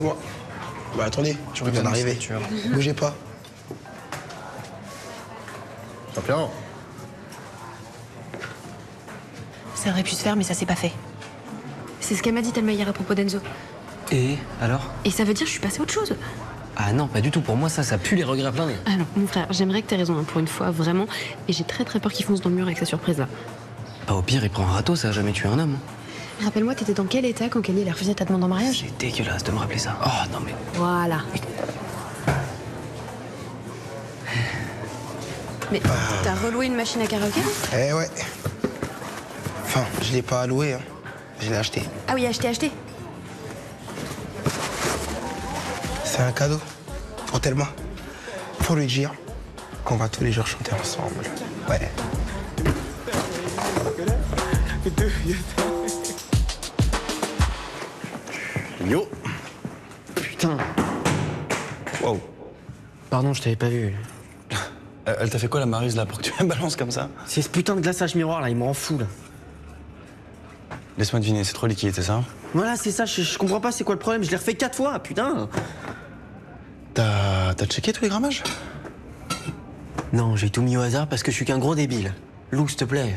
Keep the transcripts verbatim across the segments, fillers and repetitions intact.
Moi. Bah attendez, je viens d'arriver. Bougez pas. Champion. Ça aurait pu se faire, mais ça s'est pas fait. C'est ce qu'elle m'a dit, Thelma, hier à propos d'Enzo. Et alors? Et ça veut dire que je suis passée à autre chose. Ah non, pas du tout. Pour moi, ça, ça pue les regrets à plein nez. Ah non, mon frère, j'aimerais que t'aies raison, hein, pour une fois, vraiment. Et j'ai très très peur qu'il fonce dans le mur avec sa surprise-là. Bah au pire, il prend un râteau, ça a jamais tué un homme. Rappelle-moi, t'étais dans quel état quand Kelly a refusé ta demande en mariage? C'est dégueulasse de me rappeler ça. Oh non mais... Voilà. Mais t'as reloué une machine à karaoké? Eh ouais. Enfin, je l'ai pas alloué, hein. Je l'ai acheté. Ah oui, acheté, acheté. C'est un cadeau pour Thelma. Pour lui dire qu'on va tous les jours chanter ensemble. Ouais. Yo. Putain. Wow. Pardon, je t'avais pas vu. Euh, elle t'a fait quoi la Maryse là pour que tu la balances comme ça? C'est ce putain de glaçage miroir là, il me rend fou là. Laisse-moi deviner, c'est trop liquide, c'est ça? Voilà, c'est ça, je, je comprends pas c'est quoi le problème, je l'ai refait quatre fois, putain. T'as... T'as checké tous les grammages? Non, j'ai tout mis au hasard parce que je suis qu'un gros débile. Lou, s'il te plaît.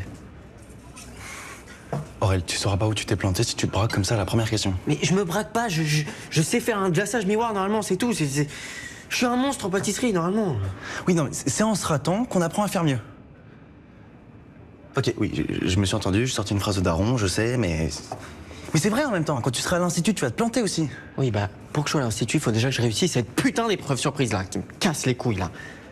Aurel, tu sauras pas où tu t'es planté si tu te braques comme ça à la première question. Mais je me braque pas, je, je, je sais faire un glaçage miroir normalement, c'est tout. C'est, c'est... Je suis un monstre en pâtisserie normalement. Oui, non, mais c'est en se ratant qu'on apprend à faire mieux. Ok, oui, je, je me suis entendu, j'ai sorti une phrase de daron, je sais, mais... Mais c'est vrai en même temps, quand tu seras à l'institut, tu vas te planter aussi. Oui, bah, pour que je sois à l'institut, il faut déjà que je réussisse cette putain d'épreuve surprise là, qui me casse les couilles là.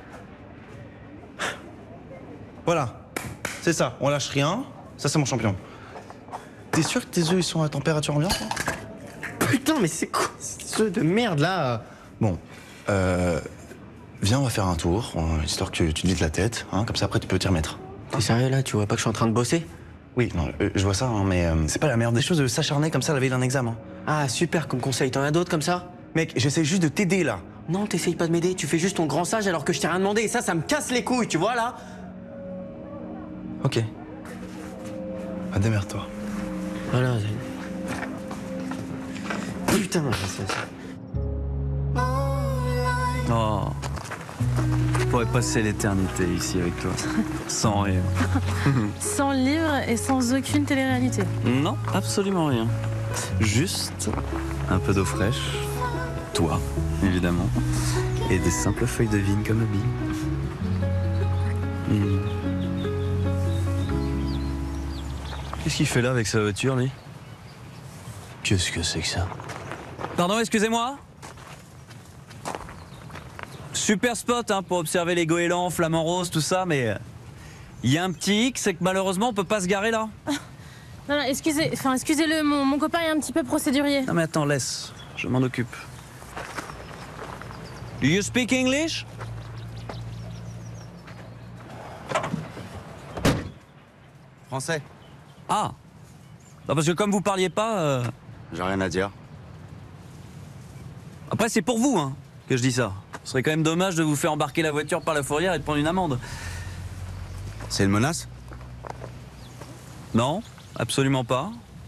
Voilà, c'est ça, on lâche rien, ça c'est mon champion. T'es sûr que tes œufs ils sont à température ambiante? Putain, mais c'est quoi ce de merde là? Bon, euh... viens, on va faire un tour, euh, histoire que tu te vides la tête, hein, comme ça après tu peux t'y remettre. T'es sérieux là? Tu vois pas que je suis en train de bosser? Oui, non, euh, je vois ça, hein, mais euh, c'est pas la meilleure des choses de s'acharner comme ça la veille d'un examen. Ah, super comme conseil, t'en as d'autres comme ça? Mec, j'essaie juste de t'aider là. Non, t'essayes pas de m'aider, tu fais juste ton grand sage alors que je t'ai rien demandé, et ça, ça me casse les couilles, tu vois là? Ok. Bah, démerde-toi. Voilà. Putain, c'est ça. Oh, je pourrais passer l'éternité ici avec toi, sans rien. Sans livre et sans aucune télé-réalité. Non, absolument rien. Juste un peu d'eau fraîche, toi, évidemment, et des simples feuilles de vigne comme habit. Hmm. Qu'est-ce qu'il fait là avec sa voiture, lui? Qu'est-ce que c'est que ça? Pardon, excusez-moi? Super spot hein, pour observer les goélands, flamants roses, tout ça, mais il y a un petit hic, c'est que malheureusement on peut pas se garer là. Non, non, excusez, enfin, excusez-le, mon, mon copain est un petit peu procédurier. Non mais attends, laisse, je m'en occupe. Do you speak English? Français. Ah, non, parce que comme vous parliez pas, euh... J'ai rien à dire. après c'est pour vous hein, que je dis ça. Ce serait quand même dommage de vous faire embarquer la voiture par la fourrière et de prendre une amende. C'est une menace? Non, absolument pas.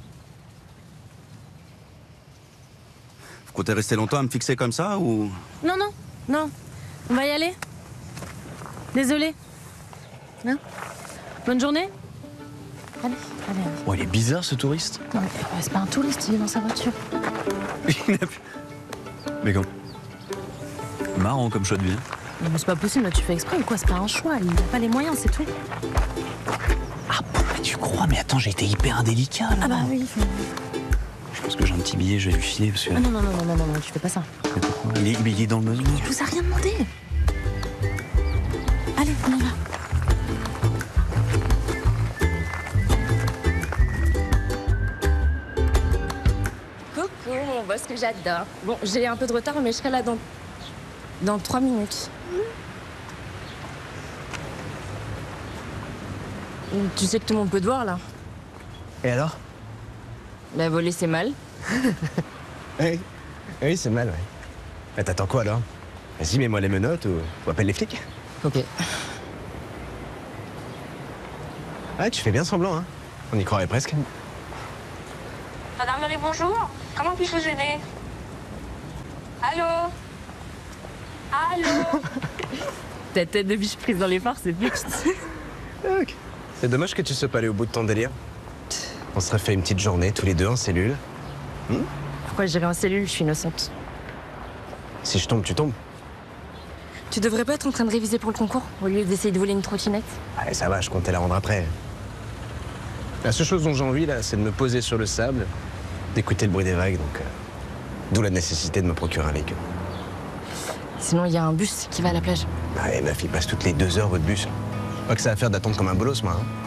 Vous comptez rester longtemps à me fixer comme ça ou... Non, non, non. On va y aller. Désolée. Hein? Bonne journée. Allez, allez, allez. Bon, il est bizarre ce touriste. Non, mais euh, c'est pas un touriste, il est dans sa voiture. Mais quand... Marrant comme choix de vie. Non, mais c'est pas possible, là, tu fais exprès ou quoi? C'est pas un choix, il n'a pas les moyens, c'est tout. Ah bon, bah, tu crois? Mais attends, j'ai été hyper indélicat là. Ah bah oui. faut- Je pense que j'ai un petit billet, je vais lui filer parce que... Ah non, non, non, non, non, non, non, tu fais pas ça. Mais pourquoi il, est, mais il est dans le besoin. Il vous a rien demandé. Allez, on y va. Coucou, mon boss que j'adore. Bon, j'ai un peu de retard, mais je serai là dans... dans trois minutes. Tu sais que tout le monde peut te voir, là. Et alors? La volée, c'est mal. Oui, oui c'est mal, ouais. Bah, t'attends quoi, alors? Vas-y, mets-moi les menottes ou, ou appelle les flics. Ok. Ah, tu fais bien semblant, hein. On y croirait presque. Madame Marie, bonjour. Comment puis-je vous aider? Allô? Allô? Ta tête de biche prise dans les phares, c'est fixe. C'est dommage que tu sois pas allé au bout de ton délire. On serait fait une petite journée, tous les deux en cellule. Hmm? Pourquoi j'irai en cellule? Je suis innocente. Si je tombe, tu tombes. Tu devrais pas être en train de réviser pour le concours au lieu d'essayer de voler une trottinette? Allez, ça va, je comptais la rendre après. La seule chose dont j'ai envie, là, c'est de me poser sur le sable, d'écouter le bruit des vagues, donc... Euh, d'où la nécessité de me procurer un véhicule. Sinon, il y a un bus qui va à la plage. Ah, et ma fille passe toutes les deux heures votre bus. Pas que ça va faire d'attendre comme un bolos, moi. Hein.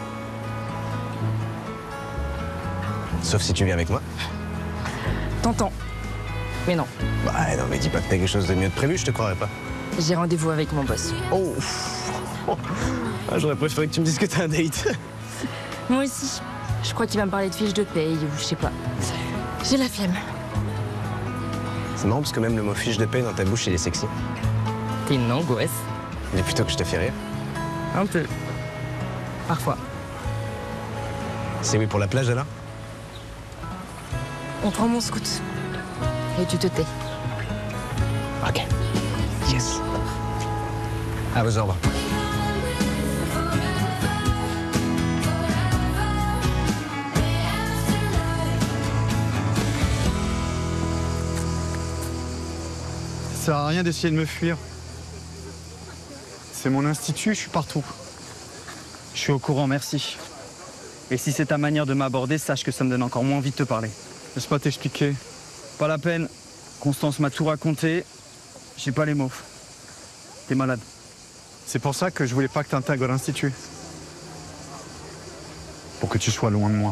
Sauf si tu viens avec moi. T'entends. Mais non. Bah non, mais dis pas que t'as quelque chose de mieux de prévu, je te croirais pas. J'ai rendez-vous avec mon boss. Oh, ah, j'aurais préféré que tu me dises que t'as un date. Moi aussi. Je crois qu'il va me parler de fiches de paye ou je sais pas. J'ai la flemme. C'est marrant parce que même le mot fiche de paie dans ta bouche, il est sexy. T'es une angoisse. Mais plutôt que je te fais rire. Un peu. Parfois. C'est oui pour la plage alors? On prend mon scout. Et tu te tais. Ok. Yes. À vos ordres. Ça sert à rien d'essayer de me fuir. C'est mon institut, je suis partout. Je suis au courant, merci. Et si c'est ta manière de m'aborder, sache que ça me donne encore moins envie de te parler. Laisse pas t'expliquer. Pas la peine. Constance m'a tout raconté. J'ai pas les mots. T'es malade. C'est pour ça que je voulais pas que t'intègres l'institut. Pour que tu sois loin de moi.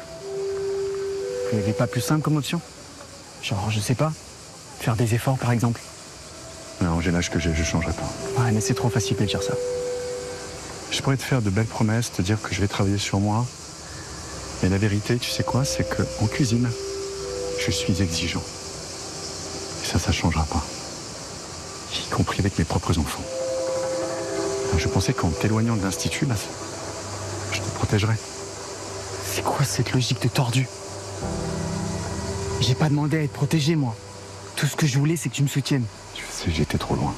Il n'y avait pas plus simple comme option? Genre, je sais pas, faire des efforts par exemple. Non, j'ai l'âge que j'ai, je changerai pas. Ouais, mais c'est trop facile de dire ça. Je pourrais te faire de belles promesses, te dire que je vais travailler sur moi. Mais la vérité, tu sais quoi, c'est qu'en cuisine, je suis exigeant. Et ça, ça changera pas. Y compris avec mes propres enfants. Je pensais qu'en t'éloignant de l'institut, là, je te protégerais. C'est quoi cette logique de tordu? J'ai pas demandé à être protégé, moi. Tout ce que je voulais, c'est que tu me soutiennes. Tu sais, j'étais trop loin.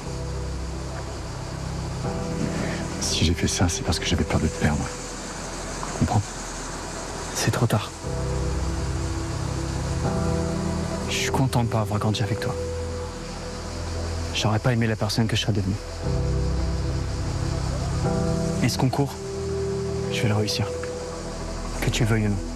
Si j'ai fait ça, c'est parce que j'avais peur de te perdre. Tu comprends? C'est trop tard. Je suis content de pas avoir grandi avec toi. J'aurais pas aimé la personne que je serais devenue. Et ce concours, je vais le réussir. Que tu veuilles ou non.